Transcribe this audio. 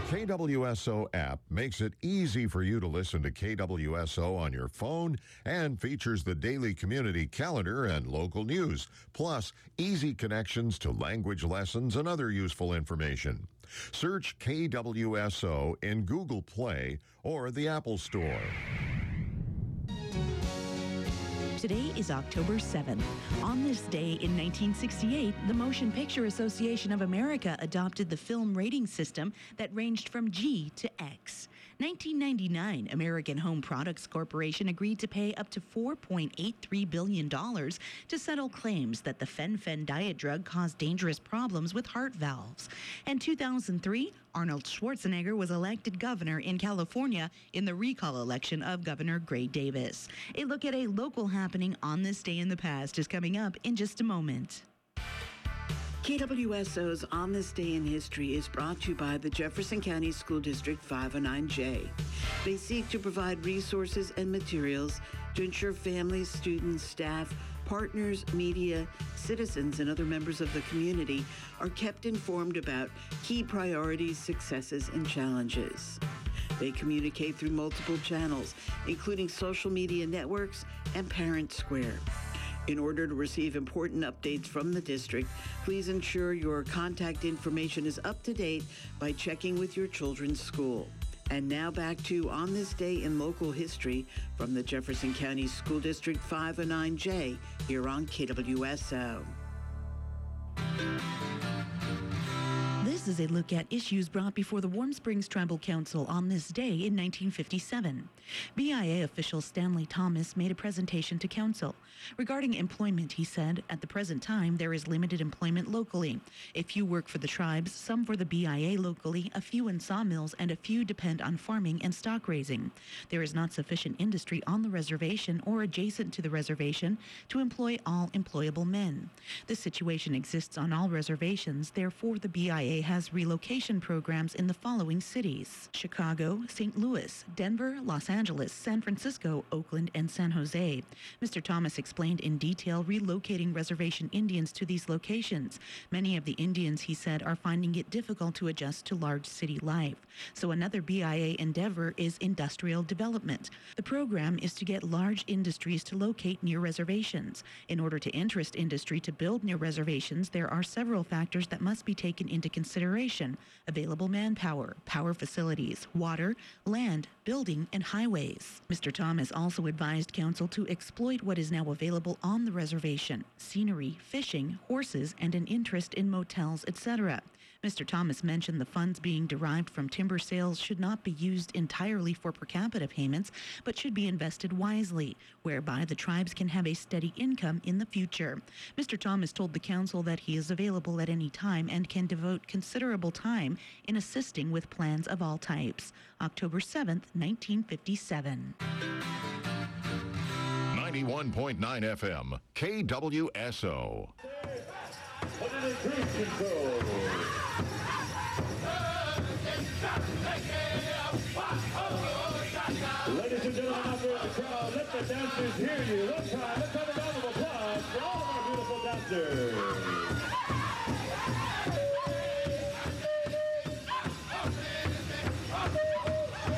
KWSO app makes it easy for you to listen to KWSO on your phone and features the daily community calendar and local news, plus easy connections to language lessons and other useful information. Search KWSO in Google Play or the Apple Store. Today is October 7th. On this day in 1968, the Motion Picture Association of America adopted the film rating system that ranged from G to X. 1999, American Home Products Corporation agreed to pay up to $4.83 billion to settle claims that the Fen-Phen diet drug caused dangerous problems with heart valves. And 2003, Arnold Schwarzenegger was elected governor in California in the recall election of Governor Gray Davis. A look at a local happening on this day in the past is coming up in just a moment. KWSO's On This Day in History is brought to you by the Jefferson County School District 509J. They seek to provide resources and materials to ensure families, students, staff, partners, media, citizens, and other members of the community are kept informed about key priorities, successes, and challenges. They communicate through multiple channels, including social media networks and Parent Square. In order to receive important updates from the district, please ensure your contact information is up to date by checking with your children's school. And now back to On This Day in Local History from the Jefferson County School District 509J here on KWSO. This is a look at issues brought before the Warm Springs Tribal Council on this day in 1957. BIA official Stanley Thomas made a presentation to council. Regarding employment, he said, at the present time, there is limited employment locally. A few work for the tribes, some for the BIA locally, a few in sawmills, and a few depend on farming and stock raising. There is not sufficient industry on the reservation or adjacent to the reservation to employ all employable men. This situation exists on all reservations, therefore the BIA has relocation programs in the following cities: Chicago, St. Louis, Denver, Los Angeles, San Francisco, Oakland, and San Jose. Mr. Thomas explained in detail relocating reservation Indians to these locations. Many of the Indians, he said, are finding it difficult to adjust to large city life. So another BIA endeavor is industrial development. The program is to get large industries to locate near reservations. In order to interest industry to build near reservations, there are several factors that must be taken into consideration: available manpower, power facilities, water, land, building, and highways. Mr. Thomas also advised council to exploit what is now available on the reservation: scenery, fishing, horses, and an interest in motels, etc. Mr. Thomas mentioned the funds being derived from timber sales should not be used entirely for per capita payments, but should be invested wisely, whereby the tribes can have a steady income in the future. Mr. Thomas told the council that he is available at any time and can devote considerable time in assisting with plans of all types. October 7th, 1957. 91.9 FM, KWSO. Put it in cruise control. Ladies and gentlemen out there in the crowd, let the dancers hear you. Let's have a round of applause for all of our beautiful dancers.